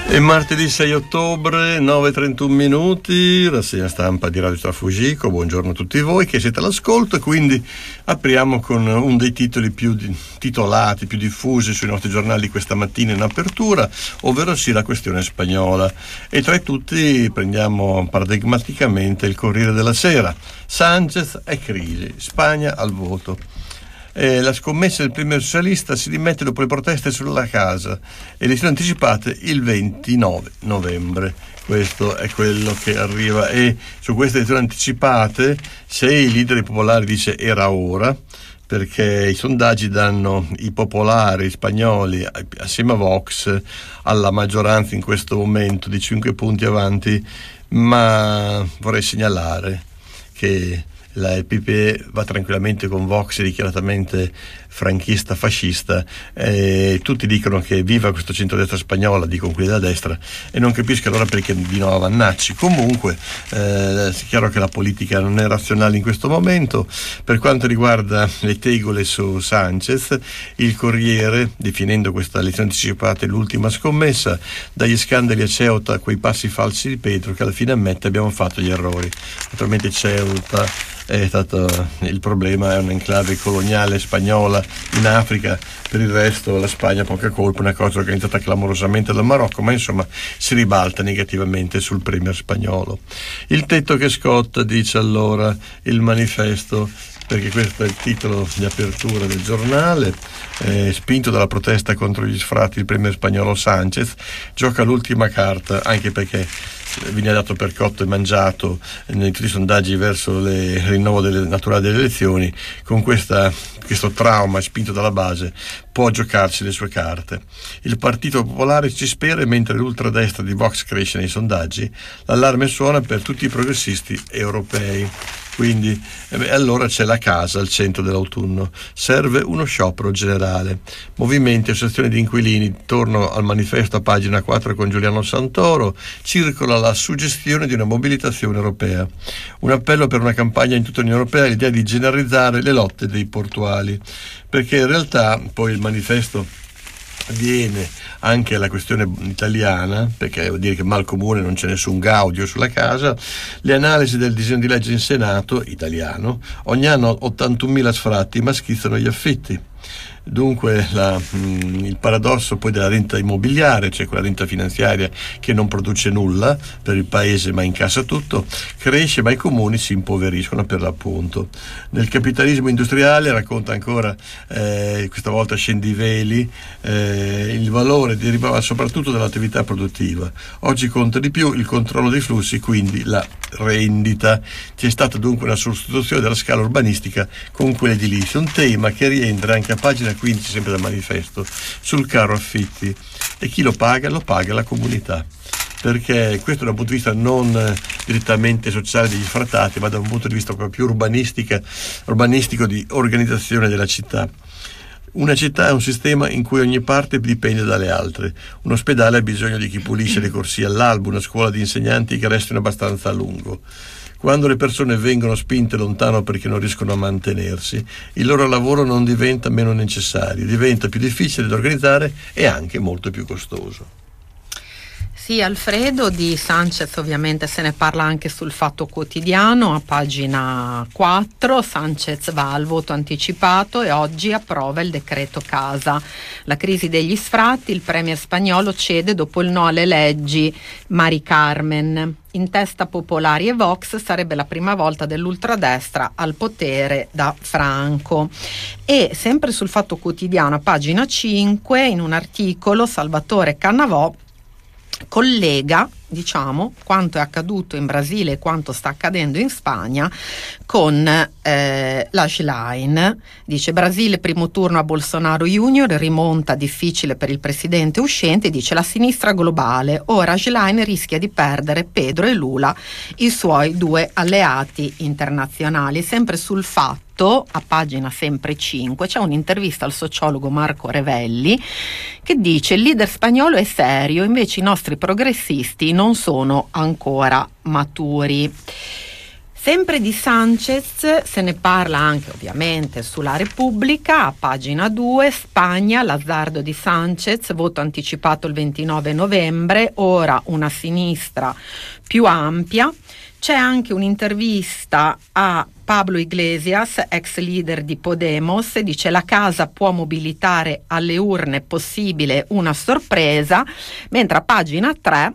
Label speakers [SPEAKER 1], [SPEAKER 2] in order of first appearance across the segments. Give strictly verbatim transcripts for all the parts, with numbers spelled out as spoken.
[SPEAKER 1] È martedì sei ottobre, nove e trentuno minuti, rassegna stampa di Radio Trafugico. Buongiorno a tutti voi che siete all'ascolto, e quindi apriamo con uno dei titoli più di, titolati, più diffusi sui nostri giornali questa mattina in apertura, ovvero sì la questione spagnola. E tra tutti prendiamo paradigmaticamente il Corriere della Sera. Sánchez è crisi, Spagna al voto. Eh, la scommessa del premier socialista si dimette dopo le proteste sulla casa, elezioni anticipate il ventinove novembre. Questo è quello che arriva, e su queste elezioni anticipate, se i leader popolari dice era ora, perché i sondaggi danno i popolari spagnoli assieme a Vox alla maggioranza in questo momento di cinque punti avanti, ma vorrei segnalare che la il P P E va tranquillamente con Vox, dichiaratamente franchista, fascista, e tutti dicono che viva questo centrodestra spagnola, dicono quelli della destra, e non capisco allora perché di no a Vannacci. Comunque eh, è chiaro che la politica non è razionale in questo momento. Per quanto riguarda le tegole su Sánchez, il Corriere, definendo questa elezione anticipata l'ultima scommessa, dagli scandali a Ceuta a quei passi falsi di Pedro, che alla fine ammette abbiamo fatto gli errori. Naturalmente Ceuta è stato il problema, è un'enclave coloniale spagnola in Africa, per il resto la Spagna poca colpa, una cosa organizzata clamorosamente dal Marocco, ma insomma si ribalta negativamente sul premier spagnolo. Il tetto che scotta, dice allora il Manifesto, perché questo è il titolo di apertura del giornale. Eh, spinto dalla protesta contro gli sfratti, il premier spagnolo Sánchez gioca l'ultima carta, anche perché viene dato per cotto e mangiato in tutti i sondaggi verso il rinnovo delle, naturale delle elezioni. Con questa, questo trauma spinto dalla base può giocarsi le sue carte. Il Partito Popolare ci spera, mentre l'ultradestra di Vox cresce nei sondaggi, l'allarme suona per tutti i progressisti europei. Quindi eh, allora c'è la casa al centro dell'autunno, serve uno sciopero generale. Movimenti e associazioni di inquilini, torno al Manifesto a pagina quattro con Giuliano Santoro, circola la suggestione di una mobilitazione europea. Un appello per una campagna in tutta l'Unione Europea, l'idea di generalizzare le lotte dei portuali, perché in realtà poi il Manifesto viene anche alla questione italiana, perché vuol dire che mal comune non c'è nessun gaudio sulla casa. Le analisi del disegno di legge in Senato italiano: ogni anno ottantunomila sfratti, ma schizzano gli affitti. Dunque la, mh, il paradosso poi della renta immobiliare, cioè quella renta finanziaria che non produce nulla per il paese ma incassa tutto, cresce, ma i comuni si impoveriscono per l'appunto. Nel capitalismo industriale, racconta ancora, eh, questa volta scende i veli, eh, il valore derivava soprattutto dall'attività produttiva. Oggi conta di più il controllo dei flussi, quindi la rendita. C'è stata dunque una sostituzione della scala urbanistica con quella edilizia, un tema che rientra anche a pagina quindici sempre del Manifesto, sul caro affitti. E chi lo paga? Lo paga la comunità, perché questo da un punto di vista non direttamente sociale degli sfrattati, ma da un punto di vista proprio più urbanistica, urbanistico, di organizzazione della città. Una città è un sistema in cui ogni parte dipende dalle altre. Un ospedale ha bisogno di chi pulisce le corsie all'albo, una scuola di insegnanti che restino abbastanza a lungo. Quando le persone vengono spinte lontano perché non riescono a mantenersi, il loro lavoro non diventa meno necessario, diventa più difficile da organizzare e anche molto più costoso.
[SPEAKER 2] Sì, Alfredo, di Sánchez ovviamente se ne parla anche sul Fatto Quotidiano, a pagina quattro. Sánchez va al voto anticipato e oggi approva il decreto casa. La crisi degli sfratti, il premier spagnolo cede dopo il no alle leggi Mari Carmen. In testa Popolari e Vox, sarebbe la prima volta dell'ultradestra al potere da Franco. E sempre sul Fatto Quotidiano, a pagina cinque, in un articolo, Salvatore Cannavò collega, diciamo, quanto è accaduto in Brasile e quanto sta accadendo in Spagna con eh, la Schlein. Dice: Brasile primo turno a Bolsonaro junior, rimonta difficile per il presidente uscente. Dice: la sinistra globale, ora Schlein rischia di perdere Pedro e Lula, i suoi due alleati internazionali. Sempre sul Fatto, a pagina sempre cinque, c'è un'intervista al sociologo Marco Revelli che dice: il leader spagnolo è serio, invece i nostri progressisti non sono ancora maturi. Sempre di Sánchez se ne parla anche ovviamente sulla Repubblica, a pagina due, Spagna, l'azzardo di Sánchez, voto anticipato il ventinove novembre, ora una sinistra più ampia. C'è anche un'intervista a Pablo Iglesias, ex leader di Podemos, dice la Casa può mobilitare alle urne, possibile una sorpresa, mentre a pagina tre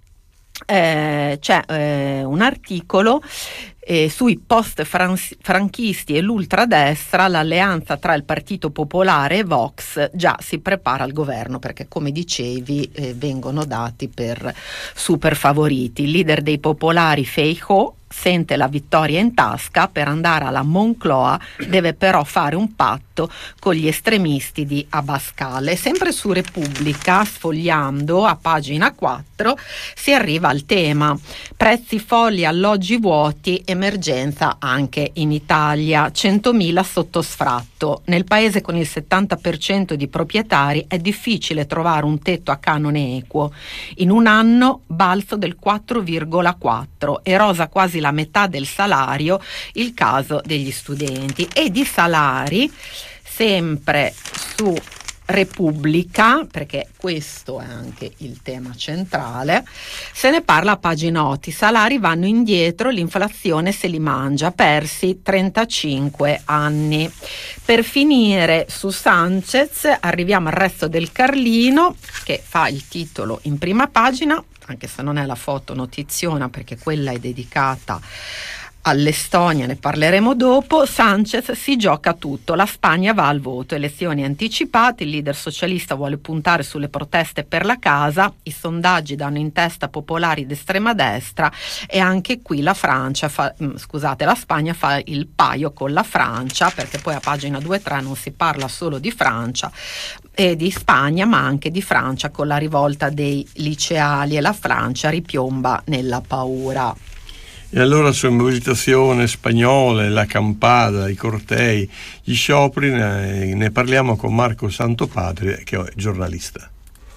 [SPEAKER 2] eh, c'è eh, un articolo eh, sui post-franchisti e l'ultradestra, l'alleanza tra il Partito Popolare e Vox già si prepara al governo, perché come dicevi eh, vengono dati per super favoriti. Il leader dei popolari Feijóo sente la vittoria in tasca, per andare alla Moncloa deve però fare un patto con gli estremisti di Abascal. E sempre su Repubblica, sfogliando a pagina quattro, si arriva al tema prezzi folli, alloggi vuoti, emergenza anche in Italia, centomila sotto sfratto. Nel paese con il settanta per cento di proprietari è difficile trovare un tetto a canone equo. In un anno balzo del quattro virgola quattro, erosa quasi la metà del salario, il caso degli studenti. E di salari, sempre su Repubblica, perché questo è anche il tema centrale, se ne parla a pagina otto. I salari vanno indietro, l'inflazione se li mangia, persi trentacinque anni. Per finire su Sánchez arriviamo al resto del Carlino, che fa il titolo in prima pagina, anche se non è la foto notiziona, perché quella è dedicata all'Estonia, ne parleremo dopo. Sánchez si gioca tutto, la Spagna va al voto, elezioni anticipate, il leader socialista vuole puntare sulle proteste per la casa, i sondaggi danno in testa popolari d'estrema destra, e anche qui la Francia fa, scusate, la Spagna fa il paio con la Francia, perché poi a pagina due e tre non si parla solo di Francia e di Spagna, ma anche di Francia con la rivolta dei liceali, e la Francia ripiomba nella paura.
[SPEAKER 1] E allora sulla mobilitazione spagnola, l'acampada, i cortei, gli scioperi, ne, ne parliamo con Marco Santopadre, che è giornalista.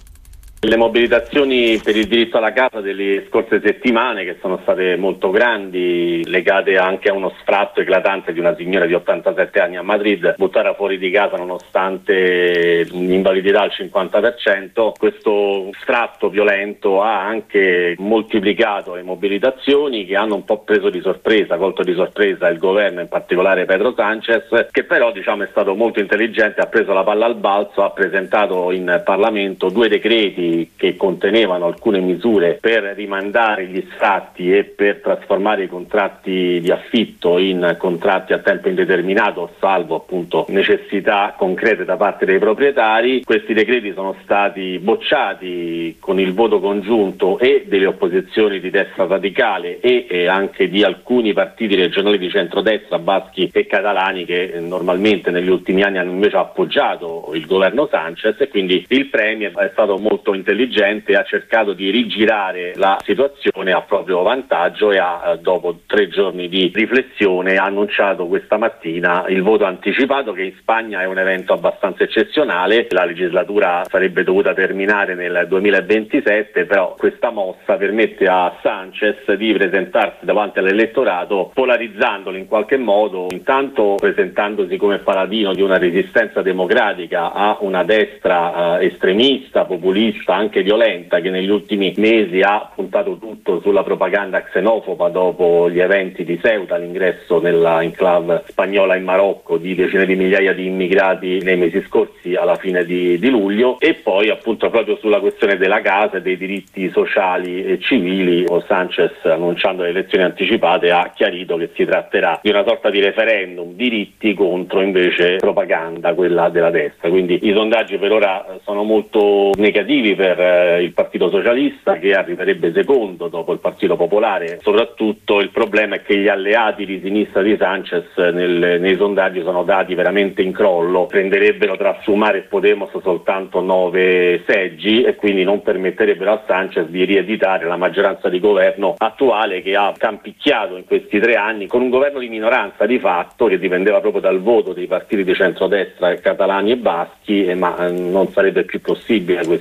[SPEAKER 3] Le mobilitazioni per il diritto alla casa delle scorse settimane, che sono state molto grandi, legate anche a uno sfratto eclatante di una signora di ottantasette anni a Madrid, buttata fuori di casa nonostante l'invalidità al cinquanta per cento, questo sfratto violento ha anche moltiplicato le mobilitazioni, che hanno un po' preso di sorpresa, colto di sorpresa il governo, in particolare Pedro Sánchez, che però diciamo è stato molto intelligente, ha preso la palla al balzo, ha presentato in Parlamento due decreti che contenevano alcune misure per rimandare gli sfratti e per trasformare i contratti di affitto in contratti a tempo indeterminato, salvo appunto necessità concrete da parte dei proprietari. Questi decreti sono stati bocciati con il voto congiunto e delle opposizioni di destra radicale e, e anche di alcuni partiti regionali di centrodestra, baschi e catalani, che normalmente negli ultimi anni hanno invece appoggiato il governo Sánchez, e quindi il premier è stato molto intelligente, ha cercato di rigirare la situazione a proprio vantaggio e ha, dopo tre giorni di riflessione, ha annunciato questa mattina il voto anticipato, che in Spagna è un evento abbastanza eccezionale. La legislatura sarebbe dovuta terminare nel duemilaventisette, però questa mossa permette a Sánchez di presentarsi davanti all'elettorato polarizzandolo in qualche modo, intanto presentandosi come paladino di una resistenza democratica a una destra eh, estremista, populista, anche violenta, che negli ultimi mesi ha puntato tutto sulla propaganda xenofoba dopo gli eventi di Ceuta, l'ingresso nella enclave spagnola in Marocco di decine di migliaia di immigrati nei mesi scorsi alla fine di, di luglio, e poi appunto proprio sulla questione della casa e dei diritti sociali e civili. Sánchez, annunciando le elezioni anticipate, ha chiarito che si tratterà di una sorta di referendum, diritti contro invece propaganda, quella della destra. Quindi i sondaggi per ora sono molto negativi per eh, il Partito Socialista, che arriverebbe secondo dopo il Partito Popolare. Soprattutto il problema è che gli alleati di sinistra di Sánchez nel, nei sondaggi sono dati veramente in crollo, prenderebbero tra Sumar e Podemos soltanto nove seggi e quindi non permetterebbero a Sánchez di rieditare la maggioranza di governo attuale, che ha campicchiato in questi tre anni con un governo di minoranza di fatto, che dipendeva proprio dal voto dei partiti di centrodestra catalani e baschi, eh, ma eh, non sarebbe più possibile questa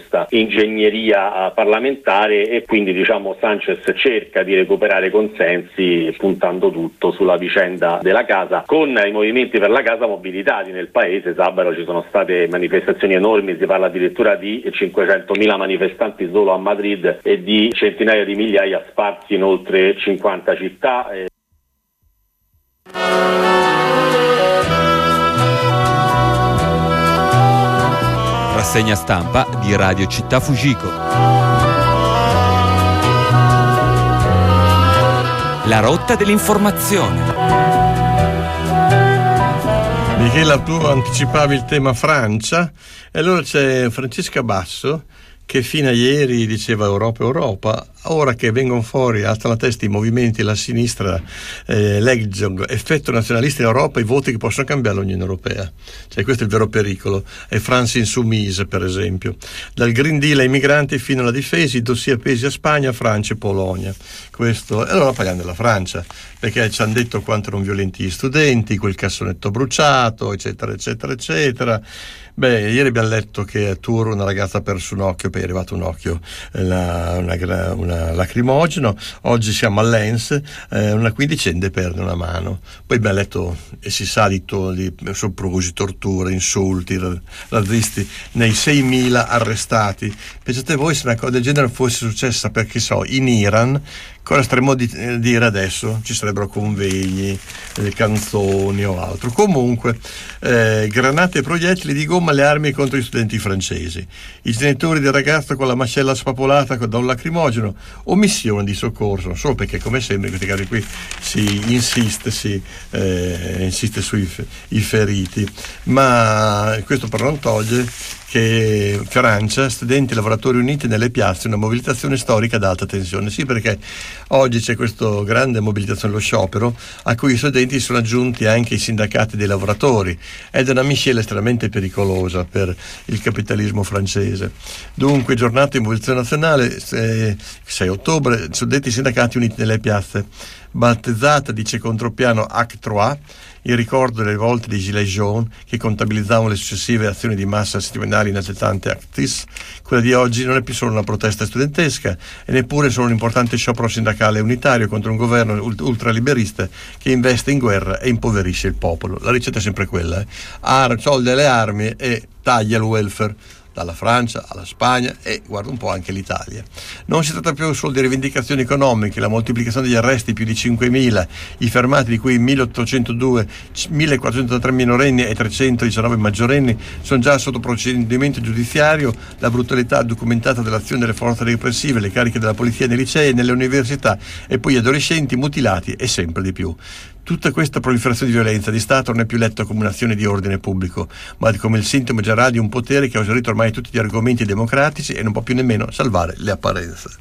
[SPEAKER 3] ingegneria parlamentare, e quindi diciamo Sanchez cerca di recuperare consensi puntando tutto sulla vicenda della casa, con i movimenti per la casa mobilitati nel paese. Sabato ci sono state manifestazioni enormi, si parla addirittura di cinquecentomila manifestanti solo a Madrid e di centinaia di migliaia sparsi in oltre cinquanta città.
[SPEAKER 4] Rassegna stampa di Radio Città Fujiko. La rotta dell'informazione.
[SPEAKER 1] Michela, tu anticipavi il tema Francia, e allora c'è Francesca Basso che fino a ieri diceva Europa, Europa. Ora che vengono fuori, alzano la testa i movimenti, la sinistra eh, leggono effetto nazionalista in Europa, i voti che possono cambiare l'Unione Europea. Cioè, questo è il vero pericolo. È France Insoumise, per esempio. Dal Green Deal ai migranti fino alla difesa, i dossier appesi a Spagna, Francia e Polonia. Questo, e allora parliamo della Francia, perché ci hanno detto quanto erano violenti gli studenti, quel cassonetto bruciato, eccetera, eccetera, eccetera. Beh, ieri abbiamo letto che a Tours una ragazza ha perso un occhio, poi è arrivato un occhio, una, una, una lacrimogeno. Oggi siamo a Lens, eh, una quindicenne perde una mano. Poi abbiamo letto, e si sa, di, to- di soprusi, torture, insulti, razzisti, nei seimila arrestati. Pensate voi se una cosa del genere fosse successa, perché so, in Iran, cosa staremmo di eh, dire adesso? Ci sarebbero convegni, eh, canzoni o altro. Comunque, eh, granate e proiettili di gomma, le armi contro gli studenti francesi. I genitori del ragazzo con la mascella spapolata da un lacrimogeno, omissione di soccorso, solo perché, come sempre in questi casi qui si insiste, si eh, insiste sui f- i feriti. Ma questo però non toglie che Francia, studenti e lavoratori uniti nelle piazze, una mobilitazione storica ad alta tensione. Sì, perché oggi c'è questa grande mobilitazione, lo sciopero, a cui i studenti sono aggiunti anche i sindacati dei lavoratori, ed è una miscela estremamente pericolosa per il capitalismo francese. Dunque, giornata di mobilitazione nazionale, sei ottobre, suddetti sindacati uniti nelle piazze, battezzata, dice contropiano Acte trois, il ricordo delle volte dei Gilets jaunes che contabilizzavano le successive azioni di massa settimanali inaccettanti Actis. Quella di oggi non è più solo una protesta studentesca, e neppure solo un importante sciopero sindacale unitario contro un governo ultraliberista che investe in guerra e impoverisce il popolo. La ricetta è sempre quella, eh? Ar- soldi alle armi e taglia il welfare, dalla Francia alla Spagna e guarda un po' anche l'Italia. Non si tratta più solo di rivendicazioni economiche, la moltiplicazione degli arresti, più di cinquemila, i fermati, di cui milleottocentodue, millequattrocentotre minorenni e trecentodiciannove maggiorenni sono già sotto procedimento giudiziario, la brutalità documentata dell'azione delle forze repressive, le cariche della polizia nei licei e nelle università, e poi adolescenti mutilati e sempre di più. Tutta questa proliferazione di violenza di Stato non è più letta come un'azione di ordine pubblico, ma come il sintomo generale di un potere che ha esaurito ormai tutti gli argomenti democratici e non può più nemmeno salvare le apparenze.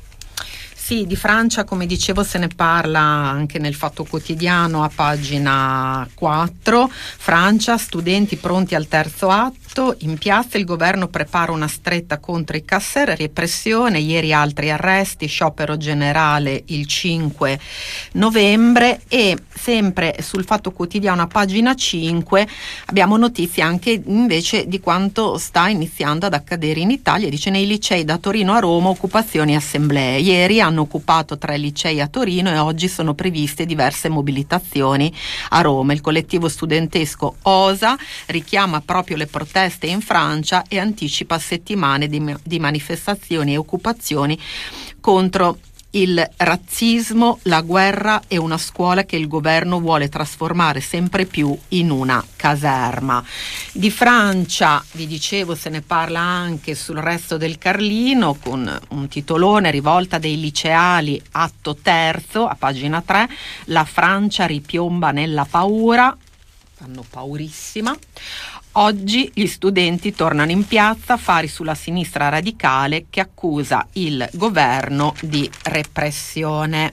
[SPEAKER 2] Sì, di Francia, come dicevo, se ne parla anche nel Fatto Quotidiano a pagina quattro. Francia, studenti pronti al terzo atto, in piazza il governo prepara una stretta contro i casser, repressione, ieri altri arresti, sciopero generale il cinque novembre. E sempre sul Fatto Quotidiano a pagina cinque abbiamo notizie anche invece di quanto sta iniziando ad accadere in Italia. Dice: nei licei da Torino a Roma occupazioni e assemblee. Ieri hanno occupato tre licei a Torino e oggi sono previste diverse mobilitazioni a Roma. Il collettivo studentesco Osa richiama proprio le proteste in Francia e anticipa settimane di, di manifestazioni e occupazioni contro il razzismo, la guerra e una scuola che il governo vuole trasformare sempre più in una caserma. Di Francia, vi dicevo, se ne parla anche sul Resto del Carlino, con un titolone: rivolta dei liceali, atto terzo, a pagina tre, la Francia ripiomba nella paura, fanno paurissima. Oggi gli studenti tornano in piazza, fari sulla sinistra radicale che accusa il governo di repressione.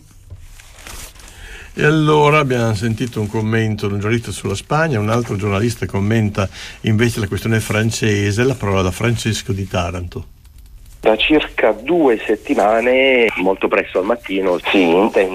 [SPEAKER 1] E allora abbiamo sentito un commento di un giornalista sulla Spagna, un altro giornalista commenta invece la questione francese, la parola da Francesco di Taranto.
[SPEAKER 5] Da circa due settimane, molto presto al mattino, si intende